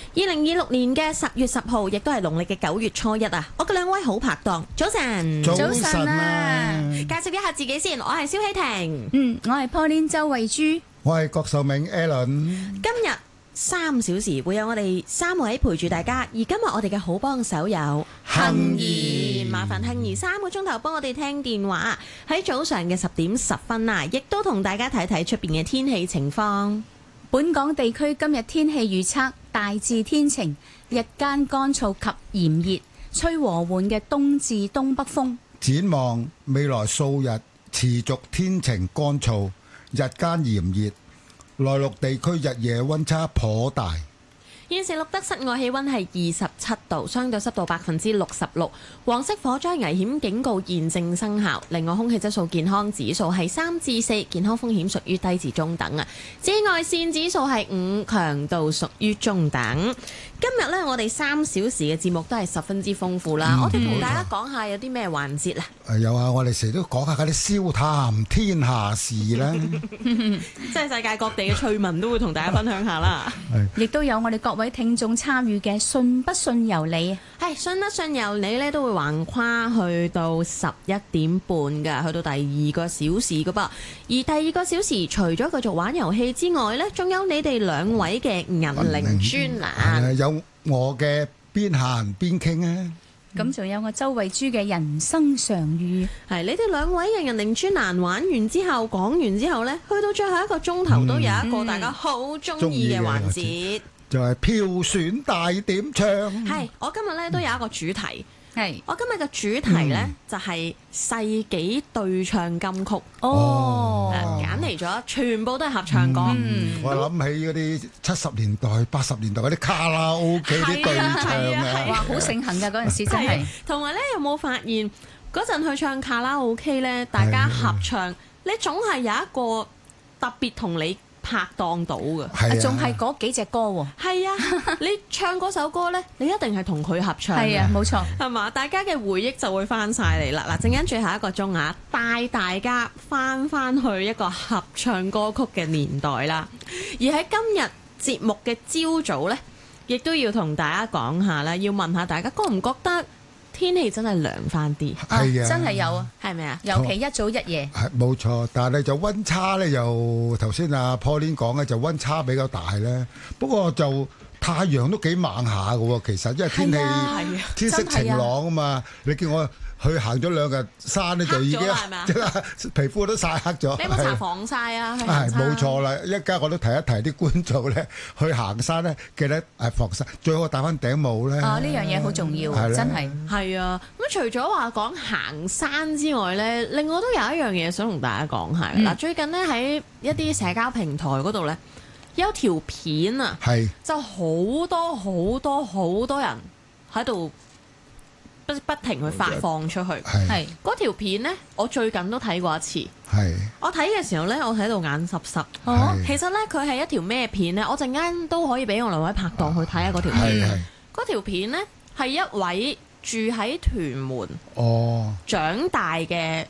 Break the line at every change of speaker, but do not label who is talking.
2026年嘅10月10號，亦都係農曆嘅9月初一啊！我嘅兩位好拍檔，早晨，
早晨啊！
介紹一下自己先，我係蕭希婷，
我係 Pauline 周慧珠，
我係郭秀明 Alan。
今日3小時會有我哋3位陪住大家，而今日我哋嘅好幫手有
杏
兒，麻煩杏兒3個鐘頭幫我哋聽電話，喺早上嘅10點10分啊，亦都同大家睇睇出邊嘅天氣情況。
本港地區今日天氣預測大致天晴，日間乾燥及炎熱，吹和緩嘅東至東北風。
展望未來數日持續天晴乾燥，日間炎熱，內陸地區日夜溫差頗大。
現時錄得室外氣溫係27度，相對濕度66%，黃色火災危險警告現正生效。另外，空氣質素健康指數係3至4，健康風險屬於低至中等啊。紫外線指數係5，強度屬於中等。今日呢，我哋3小時嘅節目都係十分之豐富啦。我哋同大家講下有啲咩環節啦。
有啊，我哋成日都講下嗰啲笑談天下事啦，
即係世界各地嘅趣聞都會同大家分享下啦。
亦都有我哋各位聽眾參與嘅信不信由你。
係信不信由你呢，都會橫跨去到11點半㗎，去到第2個小時㗎噃。而第2個小時除咗繼續玩遊戲之外呢，仲有你哋兩位嘅銀鈴專欄。
有我嘅邊行邊傾啊！
咁仲有我周慧珠嘅人生常遇。
係你哋兩位嘅銀鈴專欄玩完之後，講完之後呢，去到最後1個鐘頭都有一個大家好中意嘅環節。
就係票選大點唱。
係，我今日咧都有一個主題。
係，
我今日嘅主題呢，就係世紀對唱金曲。揀嚟咗，全部都係合唱歌。
我諗起嗰啲70年代、80年代嗰啲卡拉 OK 啲對唱啊，
哇，好盛行㗎嗰陣時真係。
同埋呢，有冇發現嗰陣去唱卡拉 OK 呢？大家合唱，你總係有一個特別同你拍檔到嘅，
仲係嗰幾隻歌喎。係
啊，你唱嗰首歌呢，你一定係同佢合唱。
係啊，冇錯。
係嘛，大家嘅回憶就會翻晒嚟啦。嗱，陣間最後1個鐘啊，帶大家翻去一個合唱歌曲嘅年代啦。而喺今日節目嘅朝早呢，亦都要同大家講下啦，要問下大家覺唔覺得天氣真係涼翻啲？
係啊，
真係有啊，
係咪啊？
尤其一早一夜。
係冇錯，但係就溫差咧，又頭先阿 Pauline 講嘅就溫差比較大咧。不過就太陽都幾猛下嘅喎，其實因為天氣天色晴朗啊嘛。你見我去行咗2日山咧，就已經即係皮膚都曬黑咗。
你有冇搽防曬啊？
係冇錯啦！一家我都提一提啲觀眾咧，去行山咧，記得防曬，最好戴翻頂帽咧。
呢樣嘢好重要，真係。
係啊，咁除咗話講行山之外咧，另外都有一樣嘢想同大家講下。嗱，最近咧喺一啲社交平台嗰度咧，有條片啊，就好多人喺度不停去發放出去。係嗰條片呢，我最近都睇過一次。我睇嘅時候呢，我睇到眼濕濕。其實呢，佢係一條咩片呢？我陣間都可以俾我兩位拍檔去睇下嗰條片。嗰條片呢，係一位住喺屯門長大嘅